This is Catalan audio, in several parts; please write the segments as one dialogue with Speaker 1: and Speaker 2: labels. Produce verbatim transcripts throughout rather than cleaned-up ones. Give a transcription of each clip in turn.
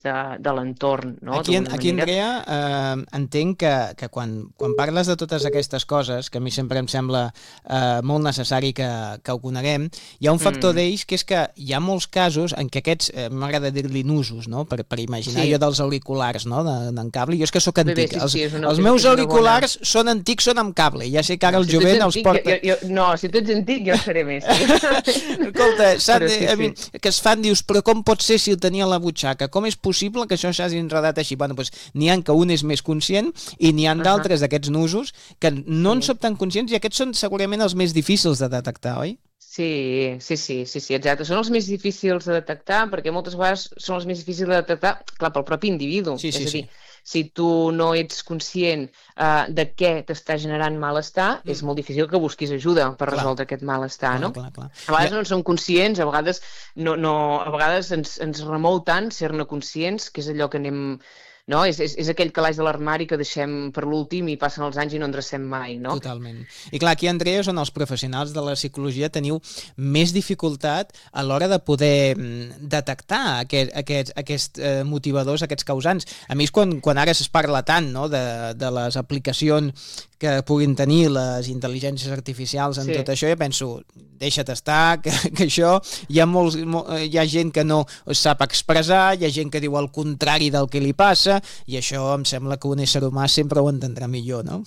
Speaker 1: de, de l'entorn, no?
Speaker 2: Aquí,
Speaker 1: D'alguna
Speaker 2: aquí
Speaker 1: manera.
Speaker 2: Andrea, eh, entenc que, que quan, quan parles de totes aquestes coses, que a mi sempre em sembla eh, molt necessari que, que ho coneguem, hi ha un factor
Speaker 1: Mm.
Speaker 2: d'ells que és que hi ha molts casos en què aquests, eh, m'agrada dir-li nusos, no? per, per imaginar
Speaker 1: Sí,
Speaker 2: jo dels auriculars, no? d'en cable, jo és que sóc
Speaker 1: bé, bé,
Speaker 2: antic,
Speaker 1: sí,
Speaker 2: els,
Speaker 1: sí, és una,
Speaker 2: els
Speaker 1: és,
Speaker 2: meus
Speaker 1: és una bona...
Speaker 2: auriculars són antics, són amb cable, ja sé que ara
Speaker 1: No,
Speaker 2: el
Speaker 1: si tu ets
Speaker 2: jovent els
Speaker 1: antic, jo,
Speaker 2: porta...
Speaker 1: jo, jo, no, si tu ets antic jo seré més, sí.
Speaker 2: Escolta,
Speaker 1: Però
Speaker 2: de,
Speaker 1: sí,
Speaker 2: a
Speaker 1: sí.
Speaker 2: mi, que es fan, dius, però com pot ser si el tenia a la butxaca? Com és possible que això s'hagi enredat així? Bueno, doncs n'hi ha que un és més conscient i n'hi ha
Speaker 1: Uh -huh.
Speaker 2: d'altres d'aquests nusos que no en
Speaker 1: Sí.
Speaker 2: som tan conscients i aquests són segurament els més difícils de detectar, oi?
Speaker 1: Sí, sí, sí, sí, sí, exacte. Són els més difícils de detectar perquè moltes vegades són els més difícils de detectar, clar, pel propi individu.
Speaker 2: Sí, sí,
Speaker 1: És a
Speaker 2: sí.
Speaker 1: dir, si tu no ets conscient uh, de què t'està generant malestar, és
Speaker 2: Mm,
Speaker 1: molt difícil que busquis ajuda per
Speaker 2: clar,
Speaker 1: resoldre aquest malestar,
Speaker 2: clar,
Speaker 1: no?
Speaker 2: clar, clar.
Speaker 1: A
Speaker 2: Ja,
Speaker 1: vegades no en som conscients, a vegades, no, no, a vegades ens, ens remou tant ser-ne conscients, que és allò que anem... No? És, és, és aquell calaix de l'armari que deixem per l'últim i passen els anys i no en drecem mai, no?
Speaker 2: totalment. I clar, aquí, Andrea, on els professionals de la psicologia teniu més dificultat a l'hora de poder mm, detectar aquest, aquests, aquests eh, motivadors, aquests causants. A mi és quan, quan ara es parla tant, no?, de, de les aplicacions que puguin tenir les intel·ligències artificials en
Speaker 1: Sí.
Speaker 2: tot això, jo penso, deixa't estar, que, que això hi ha, molts, mo, hi ha gent que no sap expressar, hi ha gent que diu el contrari del que li passa, i això em sembla que un ésser humà sempre ho entendrà millor, no?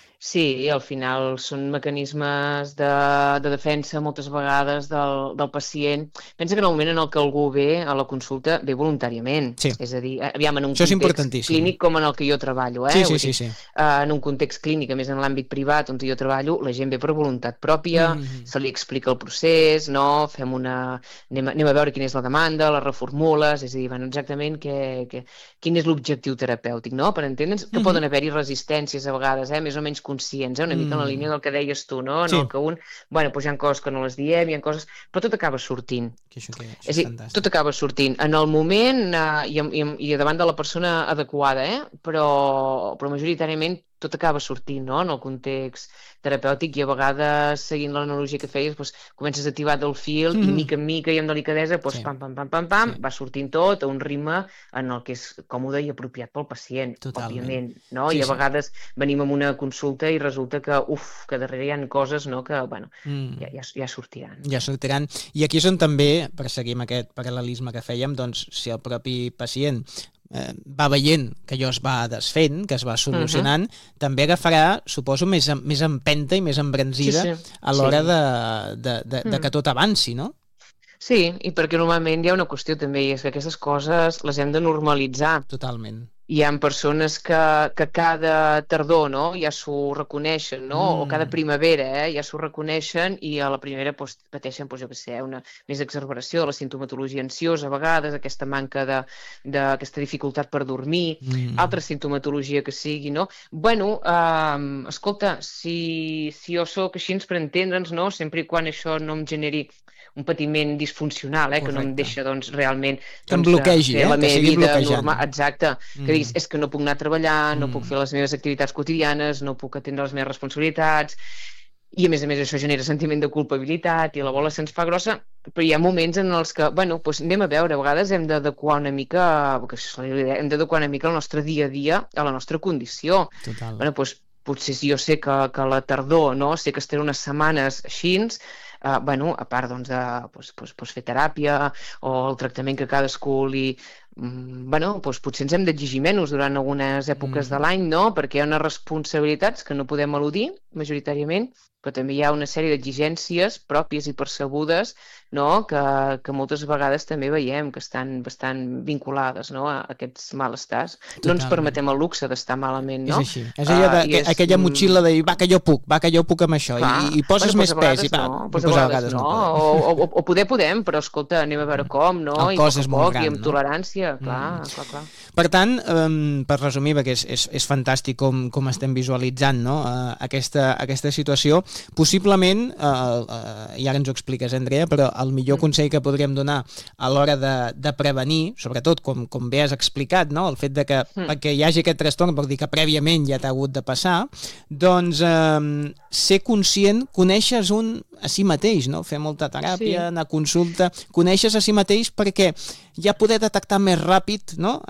Speaker 1: Sí, al final són mecanismes de, de defensa moltes vegades del, del pacient. Pensa que en el moment en el que algú ve a la consulta ve voluntàriament,
Speaker 2: Sí,
Speaker 1: és a dir, aviam, en un
Speaker 2: això és
Speaker 1: context
Speaker 2: importantíssim.
Speaker 1: clínic com en el que jo treballo,
Speaker 2: Sí,
Speaker 1: eh?
Speaker 2: sí,
Speaker 1: Vull
Speaker 2: sí,
Speaker 1: dir,
Speaker 2: sí.
Speaker 1: eh, en un context clínic, a més en l'àmbit privat on jo treballo, la gent ve per voluntat pròpia,
Speaker 2: Mm-hmm.
Speaker 1: se li explica el procés, no? Fem una... Anem, a- anem a veure quina és la demanda, la reformules, és a dir, bueno, exactament què, què, quin és l'objectiu terapèutic, no? Per entendre'ns que
Speaker 2: Mm-hmm.
Speaker 1: poden haver-hi resistències a vegades, eh? Més o menys conscients, eh? Una mica en la línia
Speaker 2: Mm.
Speaker 1: del que deies tu, no? En
Speaker 2: Sí,
Speaker 1: el que un, bueno, doncs hi ha coses que no les diem, hi ha coses... Però tot acaba sortint.
Speaker 2: que això, que, això
Speaker 1: És
Speaker 2: és
Speaker 1: a dir, tot
Speaker 2: fantàstic.
Speaker 1: acaba sortint en el moment eh, i, i, i davant de la persona adequada, eh? Però, però majoritàriament tot acaba sortint, no?, en el context terapèutic i a vegades, seguint l'analogia que feies, doncs, comences a tibar del fil i
Speaker 2: Mm-hmm.
Speaker 1: mica en mica i amb delicadesa, doncs,
Speaker 2: Sí,
Speaker 1: pam, pam, pam, pam, pam,
Speaker 2: sí,
Speaker 1: va sortint tot a un ritme en el que és còmode i apropiat pel pacient,
Speaker 2: totalment.
Speaker 1: òbviament, no?
Speaker 2: Sí,
Speaker 1: I a
Speaker 2: sí.
Speaker 1: vegades venim amb una consulta i resulta que, uf, que darrere hi ha coses, no?, que, bueno, ja,
Speaker 2: Mm.
Speaker 1: ja, ja sortiran.
Speaker 2: Ja sortiran. I aquí és on també, per seguir amb aquest paral·lelisme que fèiem, doncs si el propi pacient eh, va veient que allò es va desfent, que es va
Speaker 1: Uh -huh.
Speaker 2: solucionant, també agafarà, suposo, més, em- més empenta i més
Speaker 1: Sí,
Speaker 2: embranzida
Speaker 1: sí,
Speaker 2: a
Speaker 1: sí.
Speaker 2: l'hora de, de, de, de
Speaker 1: Mm.
Speaker 2: que tot avanci, no?
Speaker 1: Sí, i perquè normalment hi ha una qüestió també, i és que aquestes coses les hem de normalitzar.
Speaker 2: Totalment.
Speaker 1: Hi ha persones que, que cada tardor, no?, ja s'ho reconeixen, no?, o cada
Speaker 2: Mm.
Speaker 1: primavera, eh?, ja s'ho reconeixen i a la primavera doncs, pateixen, doncs, jo què sé, una més exacerbació de la sintomatologia ansiosa a vegades, aquesta manca de, d'aquesta dificultat per dormir,
Speaker 2: Mm.
Speaker 1: altra sintomatologia que sigui, no? Bueno, eh, escolta, si, si jo sóc així per entendre'ns, no?, sempre i quan això no em generi un patiment disfuncional, eh, que no em
Speaker 2: Correcte.
Speaker 1: deixa doncs, realment
Speaker 2: Que em
Speaker 1: doncs, eh,
Speaker 2: bloquegi,
Speaker 1: fer
Speaker 2: eh?
Speaker 1: la
Speaker 2: Que
Speaker 1: meva
Speaker 2: sigui
Speaker 1: vida
Speaker 2: bloquejant.
Speaker 1: normal, exacte, que diguis,
Speaker 2: Mm.
Speaker 1: és que no puc anar a treballar, no puc
Speaker 2: Mm.
Speaker 1: fer les meves activitats quotidianes, no puc atendre les meves responsabilitats, i a més a més això genera sentiment de culpabilitat i la bola se'ns fa grossa, però hi ha moments en els que, bueno, doncs anem a veure, a vegades hem d'adequar una mica, perquè això és la idea, hem d'adequar una mica el nostre dia a dia a la nostra condició.
Speaker 2: Total.
Speaker 1: Bueno, doncs potser si jo sé que, que a la tardor, no?, sé que estaré unes setmanes així, Uh, bueno, a part doncs, de pues, pues, pues fer teràpia o el tractament que cadascú li... Mm, bueno, doncs potser ens hem d'exigir menys durant algunes èpoques
Speaker 2: Mm.
Speaker 1: de l'any, no?, perquè hi ha unes responsabilitats que no podem eludir, majoritàriament, però també hi ha una sèrie d'exigències pròpies i percebudes, no?, que, que moltes vegades també veiem que estan bastant vinculades, no?, a aquests malestars. No ens
Speaker 2: Totalment.
Speaker 1: permetem el luxe d'estar malament,
Speaker 2: És
Speaker 1: no?
Speaker 2: així. És allò de,
Speaker 1: Uh, i
Speaker 2: que,
Speaker 1: és,
Speaker 2: aquella
Speaker 1: mm,
Speaker 2: motxilla de dir, va, que jo puc, va, que jo puc amb això,
Speaker 1: clar,
Speaker 2: i, i poses
Speaker 1: bueno,
Speaker 2: més
Speaker 1: doncs a
Speaker 2: pes, i
Speaker 1: vegades
Speaker 2: va,
Speaker 1: no,
Speaker 2: doncs
Speaker 1: doncs a
Speaker 2: a
Speaker 1: vegades
Speaker 2: vegades
Speaker 1: no,
Speaker 2: no podem.
Speaker 1: o, o, o poder podem, però escolta, anem a veure com, no?
Speaker 2: El
Speaker 1: I a
Speaker 2: cos
Speaker 1: poc a
Speaker 2: és molt
Speaker 1: poc, i
Speaker 2: gran,
Speaker 1: amb
Speaker 2: no?
Speaker 1: tolerància, clar,
Speaker 2: Mm.
Speaker 1: clar, clar.
Speaker 2: Per tant, um, per resumir, perquè és, és, és fantàstic com, com estem visualitzant, no?, uh, aquesta, aquesta situació, possiblement, eh, eh, i ara ens ho expliques, Andrea, però el millor consell que podríem donar a l'hora de, de prevenir, sobretot com, com bé has explicat, no? El fet de que mm. perquè hi hagi aquest trastorn vol dir que prèviament ja t'ha hagut de passar, doncs eh, ser conscient, coneixes un a si mateix, no? Fer molta teràpia, sí. anar a consulta, coneixes a si mateix perquè ja poder detectar més ràpid, no?